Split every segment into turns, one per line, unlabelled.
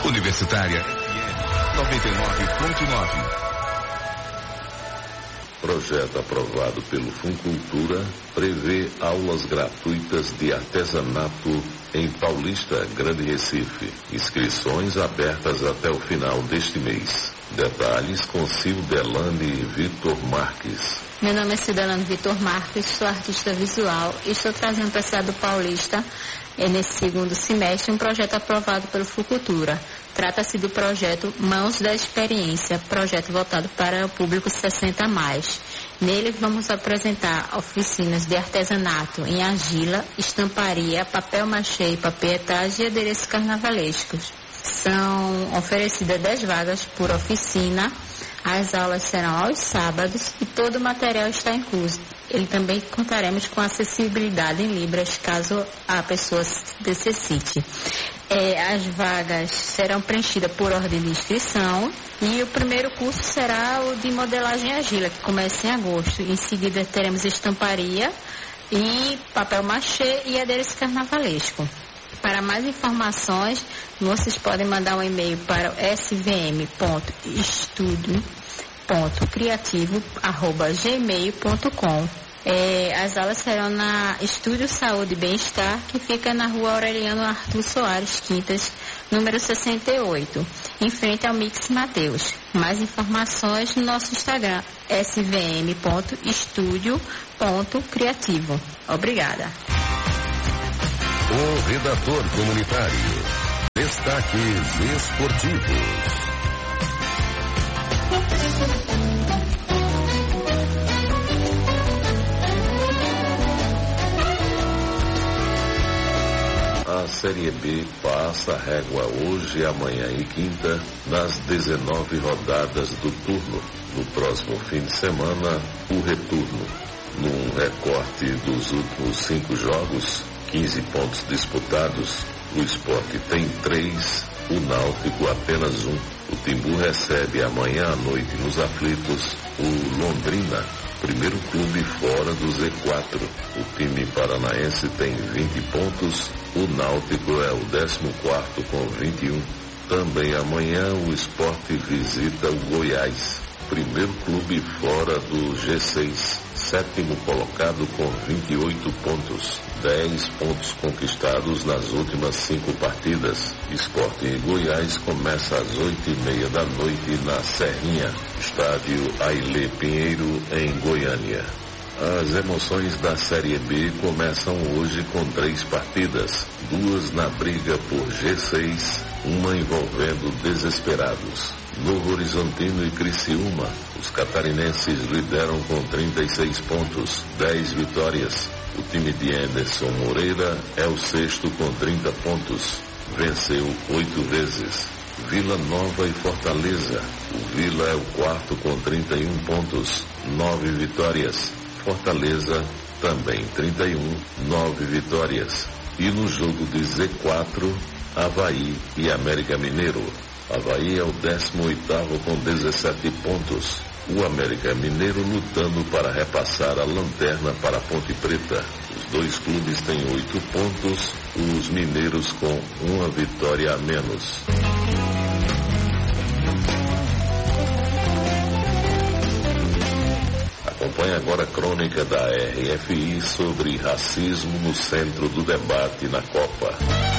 Universitária 99.9.
Projeto aprovado pelo Funcultura prevê aulas gratuitas de artesanato em Paulista, Grande Recife. Inscrições abertas até o final deste mês. Detalhes com Cildelane Vitor Marques.
Meu nome é Cildelane Vitor Marques, sou artista visual e estou trazendo para a cidade do Paulista, nesse segundo semestre, um projeto aprovado pelo Funcultura. Trata-se do projeto Mãos da Experiência, projeto voltado para o público 60+. Nele vamos apresentar oficinas de artesanato em argila, estamparia, papel machê e papietagem e adereços carnavalescos. São oferecidas 10 vagas por oficina. As aulas serão aos sábados e todo o material está incluso. Ele também contaremos com acessibilidade em Libras, caso a pessoa necessite. As vagas serão preenchidas por ordem de inscrição e o primeiro curso será o de modelagem argila, que começa em agosto. Em seguida teremos estamparia e papel machê e adereço carnavalesco. Para mais informações, vocês podem mandar um e-mail para o svm.estudio.criativo@gmail.com. As aulas serão na Estúdio Saúde e Bem-Estar, que fica na rua Aureliano Arthur Soares Quintas, número 68, em frente ao Mix Mateus. Mais informações no nosso Instagram, svm.estudio.criativo. Obrigada.
O redator comunitário. Destaques esportivos.
A Série B passa a régua hoje, amanhã e quinta, nas 19 rodadas do turno. No próximo fim de semana, o retorno. Num recorte dos últimos 5 jogos, 15 pontos disputados, o Sport tem 3, o Náutico apenas 1. O Timbu recebe amanhã à noite nos aflitos o Londrina, primeiro clube fora do Z4. O time paranaense tem 20 pontos, o Náutico é o 14º com 21. Também amanhã o Sport visita o Goiás, primeiro clube fora do G6, 7º colocado com 28 pontos, 10 pontos conquistados nas últimas 5 partidas. Sport e Goiás começa às 8h30 da noite na Serrinha, estádio Ailê Pinheiro, em Goiânia. As emoções da Série B começam hoje com 3 partidas, 2 na briga por G6, uma envolvendo desesperados. Novo Horizontino e Criciúma, os catarinenses lideram com 36 pontos, 10 vitórias. O time de Anderson Moreira é o 6º com 30 pontos, venceu 8 vezes. Vila Nova e Fortaleza, o Vila é o 4º com 31 pontos, 9 vitórias. Fortaleza também 31, 9 vitórias. E no jogo de Z4, Avaí e América Mineiro. Avaí é o 18º com 17 pontos. O América Mineiro lutando para repassar a lanterna para a Ponte Preta. Os dois clubes têm 8 pontos, os mineiros com 1 vitória a menos. Acompanhe agora a crônica da RFI sobre racismo no centro do debate na Copa.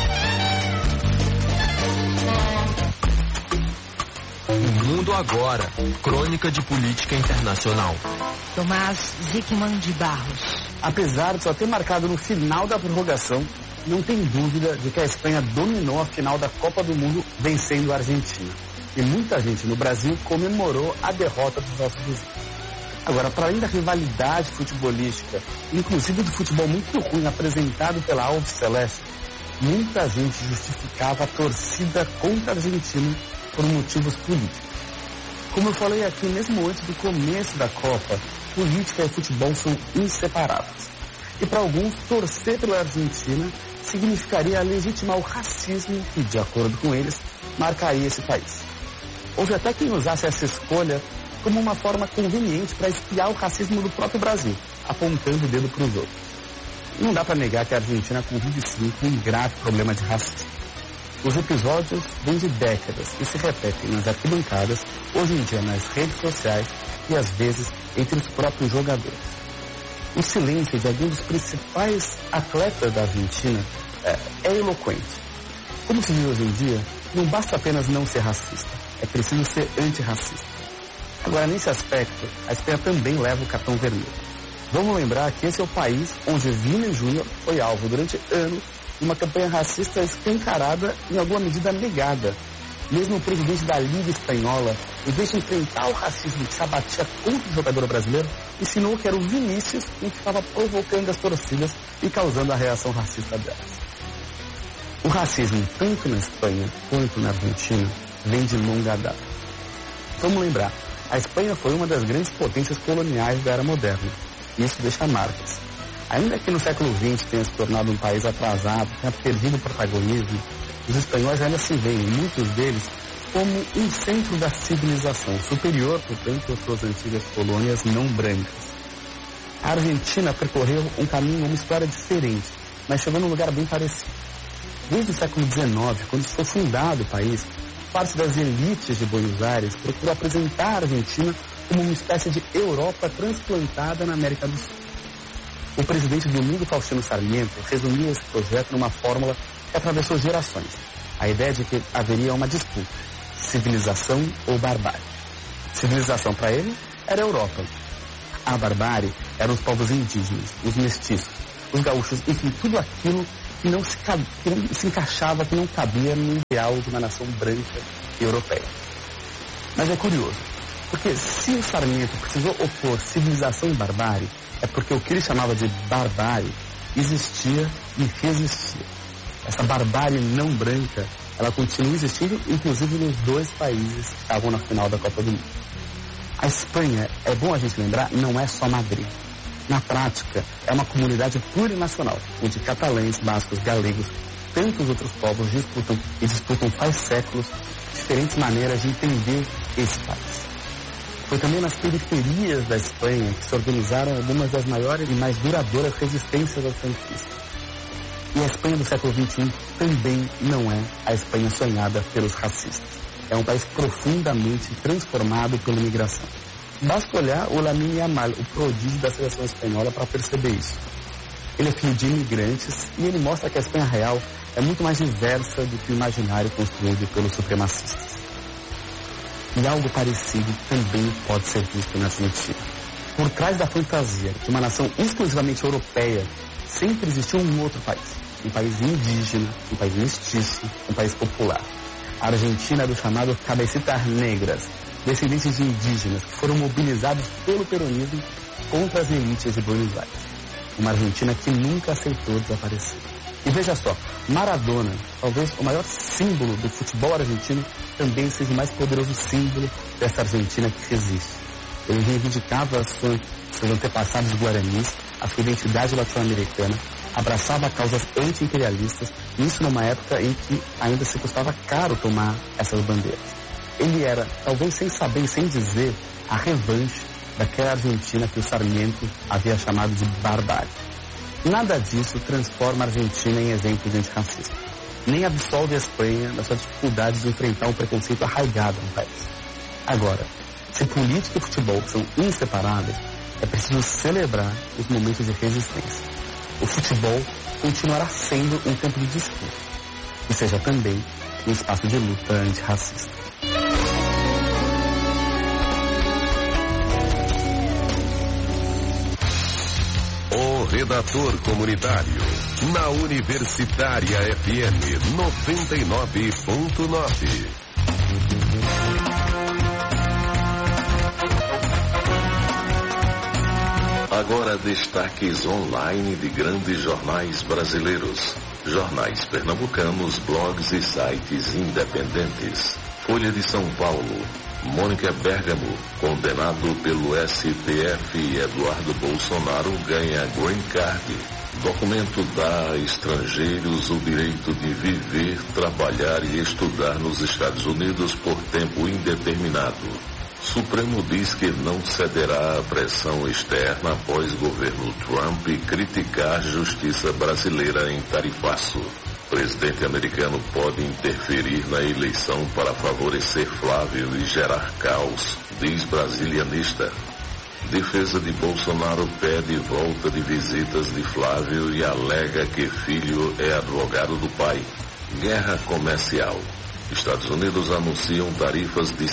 O Mundo Agora, crônica de política internacional.
Tomás Zickman de Barros.
Apesar de só ter marcado no final da prorrogação, não tem dúvida de que a Espanha dominou a final da Copa do Mundo vencendo a Argentina. E muita gente no Brasil comemorou a derrota dos nossos vizinhos. Agora, para além da rivalidade futebolística, inclusive do futebol muito ruim apresentado pela Alves Celeste, muita gente justificava a torcida contra a Argentina por motivos políticos. Como eu falei aqui mesmo antes do começo da Copa, política e futebol são inseparáveis. E para alguns, torcer pela Argentina significaria legitimar o racismo que, de acordo com eles, marcaria esse país. Houve até quem usasse essa escolha como uma forma conveniente para espiar o racismo do próprio Brasil, apontando o dedo para os outros. Não dá para negar que a Argentina convive sim com um grave problema de racismo. Os episódios vêm de décadas e se repetem nas arquibancadas, hoje em dia nas redes sociais e às vezes entre os próprios jogadores. O silêncio de alguns dos principais atletas da Argentina é eloquente. Como se diz hoje em dia, não basta apenas não ser racista, é preciso ser antirracista. Agora, nesse aspecto, a Espanha também leva o cartão vermelho. Vamos lembrar que esse é o país onde Vini Júnior foi alvo durante anos de uma campanha racista escancarada e em alguma medida negada. Mesmo o presidente da Liga Espanhola, em vez de enfrentar o racismo que se abatia contra o jogador brasileiro, ensinou que era o Vinícius quem estava provocando as torcidas e causando a reação racista delas. O racismo, tanto na Espanha quanto na Argentina, vem de longa data. Vamos lembrar, a Espanha foi uma das grandes potências coloniais da era moderna, e isso deixa marcas. Ainda que no século XX tenha se tornado um país atrasado, tenha perdido o protagonismo, os espanhóis ainda se veem, muitos deles, como um centro da civilização, superior, portanto, às suas antigas colônias não brancas. A Argentina percorreu um caminho, uma história diferente, mas chegou num lugar bem parecido. Desde o século XIX, quando foi fundado o país, parte das elites de Buenos Aires procurou apresentar a Argentina como uma espécie de Europa transplantada na América do Sul. O presidente Domingos Faustino Sarmiento resumiu esse projeto numa fórmula que atravessou gerações. A ideia de que haveria uma disputa, civilização ou barbárie. Civilização para ele era a Europa. A barbárie eram os povos indígenas, os mestiços, os gaúchos, enfim, tudo aquilo que não se encaixava, que não cabia no ideal de uma nação branca e europeia. Mas é curioso, porque se o Sarmiento precisou opor civilização e barbárie, é porque o que ele chamava de barbárie existia e resistia. Essa barbárie não branca, ela continua existindo, inclusive nos dois países que estavam na final da Copa do Mundo. A Espanha, é bom a gente lembrar, não é só Madrid. Na prática, é uma comunidade plurinacional, onde catalães, bascos, galegos, tantos outros povos disputam faz séculos diferentes maneiras de entender esse país. Foi também nas periferias da Espanha que se organizaram algumas das maiores e mais duradouras resistências ao franquismo. E a Espanha do século XXI também não é a Espanha sonhada pelos racistas. É um país profundamente transformado pela imigração. Basta olhar o Lamine Yamal, o prodígio da seleção espanhola, para perceber isso. Ele é filho de imigrantes e ele mostra que a Espanha real é muito mais diversa do que o imaginário construído pelos supremacistas. E algo parecido também pode ser visto na Argentina. Por trás da fantasia de uma nação exclusivamente europeia, sempre existiu um outro país. Um país indígena, um país mestiço, um país popular. A Argentina é do chamado cabecitas negras, descendentes de indígenas que foram mobilizados pelo peronismo contra as elites de Buenos Aires. Uma Argentina que nunca aceitou desaparecer. E veja só, Maradona, talvez o maior símbolo do futebol argentino, também seja o mais poderoso símbolo dessa Argentina que resiste. Ele reivindicava seus antepassados guaranis, a sua identidade latino-americana, abraçava causas anti-imperialistas, isso numa época em que ainda se custava caro tomar essas bandeiras. Ele era, talvez sem saber e sem dizer, a revanche daquela Argentina que o Sarmiento havia chamado de barbárie. Nada disso transforma a Argentina em exemplo de antirracismo, nem absolve a Espanha da sua dificuldade de enfrentar um preconceito arraigado no país. Agora, se política e futebol são inseparáveis, é preciso celebrar os momentos de resistência. O futebol continuará sendo um campo de disputa, e seja também um espaço de luta antirracista.
O redator comunitário, na Universitária FM 99.9.
Agora destaques online de grandes jornais brasileiros. Jornais pernambucanos, blogs e sites independentes. Folha de São Paulo. Mônica Bergamo, condenado pelo STF e Eduardo Bolsonaro, ganha Green Card. Documento dá a estrangeiros o direito de viver, trabalhar e estudar nos Estados Unidos por tempo indeterminado. Supremo diz que não cederá à pressão externa após governo Trump criticar justiça brasileira em tarifaço. O presidente americano pode interferir na eleição para favorecer Flávio e gerar caos, diz brasilianista. Defesa de Bolsonaro pede volta de visitas de Flávio e alega que filho é advogado do pai. Guerra comercial. Estados Unidos anunciam tarifas de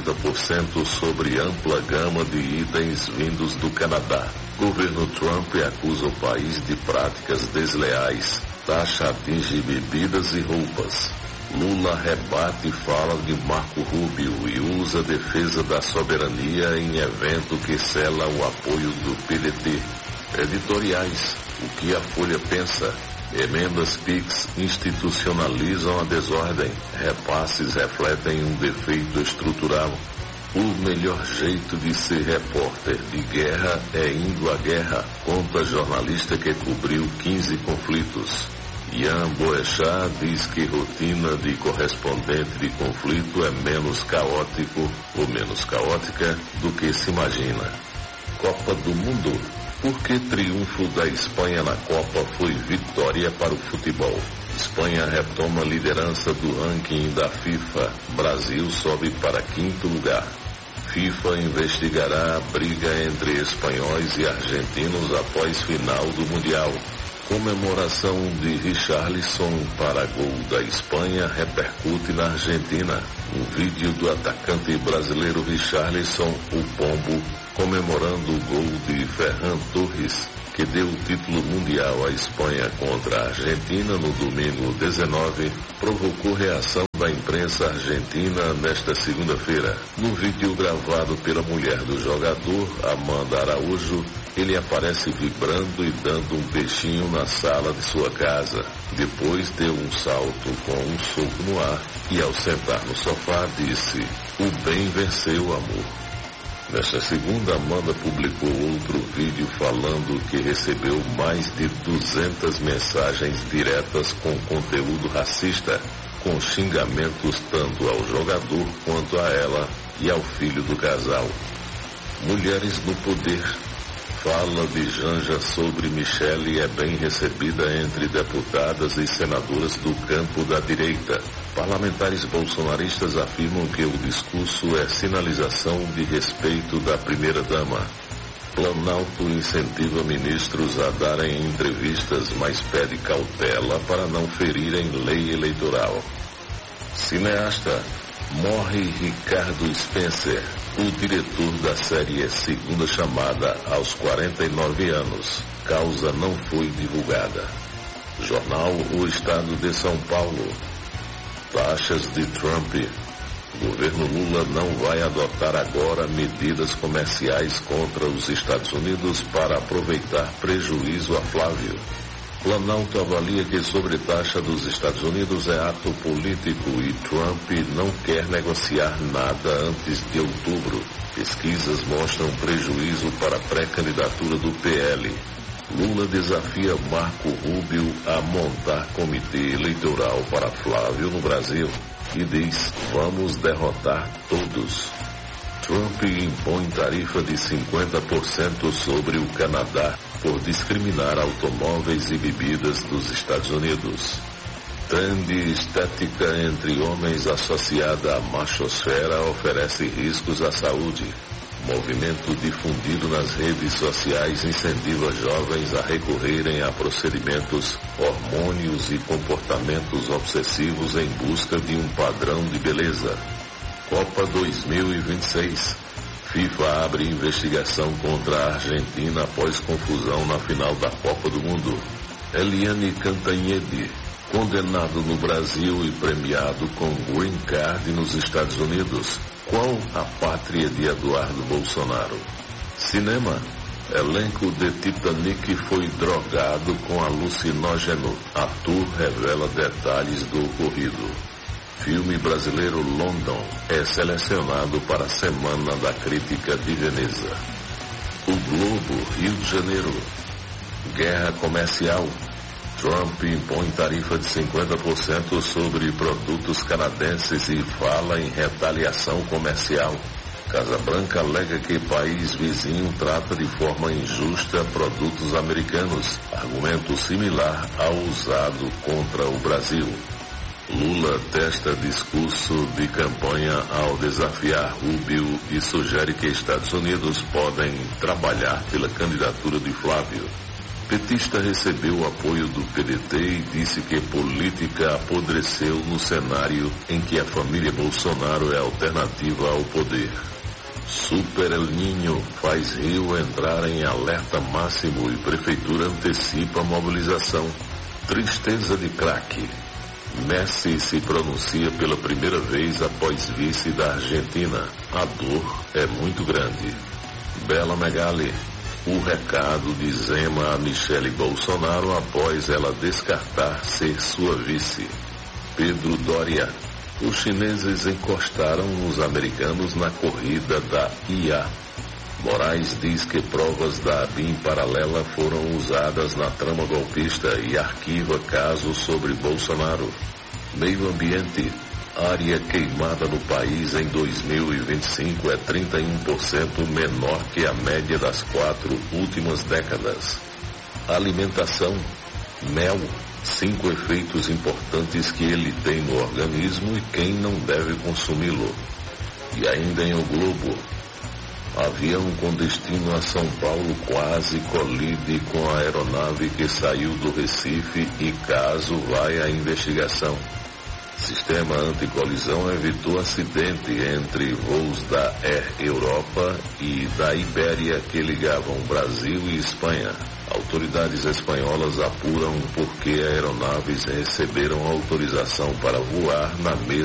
50% sobre ampla gama de itens vindos do Canadá. Governo Trump acusa o país de práticas desleais. Taxa atinge bebidas e roupas. Lula rebate e fala de Marco Rubio e usa a defesa da soberania em evento que sela o apoio do PDT. Editoriais. O que a Folha pensa? Emendas PIX institucionalizam a desordem. Repasses refletem um defeito estrutural. O melhor jeito de ser repórter de guerra é indo à guerra, conta jornalista que cobriu 15 conflitos. Ian Boechat diz que rotina de correspondente de conflito é menos caótico ou menos caótica do que se imagina. Copa do Mundo. Por que triunfo da Espanha na Copa foi vitória para o futebol? Espanha retoma a liderança do ranking da FIFA. Brasil sobe para 5º lugar. FIFA investigará a briga entre espanhóis e argentinos após final do Mundial. Comemoração de Richarlison para gol da Espanha repercute na Argentina. Um vídeo do atacante brasileiro Richarlison, o Pombo, comemorando o gol de Ferran Torres, que deu o título mundial à Espanha contra a Argentina no domingo 19, provocou reação da imprensa argentina nesta segunda-feira. No vídeo gravado pela mulher do jogador, Amanda Araújo, ele aparece vibrando e dando um peixinho na sala de sua casa. Depois deu um salto com um soco no ar e, ao sentar no sofá, disse: "O bem venceu, amor." Nesta segunda, Amanda publicou outro vídeo falando que recebeu mais de 200 mensagens diretas com conteúdo racista, com xingamentos tanto ao jogador quanto a ela e ao filho do casal. Mulheres no poder. Fala de Janja sobre Michele é bem recebida entre deputadas e senadoras do campo da direita. Parlamentares bolsonaristas afirmam que o discurso é sinalização de respeito da primeira-dama. Planalto incentiva ministros a darem entrevistas, mas pede cautela para não ferirem lei eleitoral. Cineasta. Morre Ricardo Spencer, o diretor da série Segunda Chamada, aos 49 anos. Causa não foi divulgada. Jornal O Estado de São Paulo. Taxas de Trump. Governo Lula não vai adotar agora medidas comerciais contra os Estados Unidos para aproveitar prejuízo a Flávio. Planalto avalia que sobretaxa dos Estados Unidos é ato político e Trump não quer negociar nada antes de outubro. Pesquisas mostram prejuízo para a pré-candidatura do PL. Lula desafia Marco Rubio a montar comitê eleitoral para Flávio no Brasil e diz: "Vamos derrotar todos." Trump impõe tarifa de 50% sobre o Canadá por discriminar automóveis e bebidas dos Estados Unidos. Trend estética entre homens associada à machosfera oferece riscos à saúde. Movimento difundido nas redes sociais incentiva jovens a recorrerem a procedimentos, hormônios e comportamentos obsessivos em busca de um padrão de beleza. Copa 2026. FIFA abre investigação contra a Argentina após confusão na final da Copa do Mundo. Eliane Cantanhede, condenado no Brasil e premiado com Green Card nos Estados Unidos. Qual a pátria de Eduardo Bolsonaro? Cinema. Elenco de Titanic foi drogado com alucinógeno. Ator revela detalhes do ocorrido. Filme brasileiro London é selecionado para a Semana da Crítica de Veneza. O Globo, Rio de Janeiro. Guerra comercial. Trump impõe tarifa de 50% sobre produtos canadenses e fala em retaliação comercial. Casa Branca alega que país vizinho trata de forma injusta produtos americanos, argumento similar ao usado contra o Brasil. Lula testa discurso de campanha ao desafiar Rubio e sugere que Estados Unidos podem trabalhar pela candidatura de Flávio. Petista recebeu o apoio do PDT e disse que política apodreceu no cenário em que a família Bolsonaro é alternativa ao poder. Super El Niño faz Rio entrar em alerta máximo e prefeitura antecipa a mobilização. Tristeza de craque. Messi se pronuncia pela primeira vez após vice da Argentina. A dor é muito grande. Bela Megali. O recado de Zema a Michele Bolsonaro após ela descartar ser sua vice. Pedro Doria. Os chineses encostaram os americanos na corrida da IA. Moraes diz que provas da ABIN paralela foram usadas na trama golpista e arquiva caso sobre Bolsonaro. Meio ambiente. Área queimada no país em 2025 é 31% menor que a média das 4 últimas décadas. Alimentação. Mel. 5 efeitos importantes que ele tem no organismo e quem não deve consumi-lo. E ainda em O Globo. Avião com destino a São Paulo quase colide com a aeronave que saiu do Recife e caso vai à investigação. Sistema anticolisão evitou acidente entre voos da Air Europa e da Ibéria que ligavam Brasil e Espanha. Autoridades espanholas apuram por que aeronaves receberam autorização para voar na mesma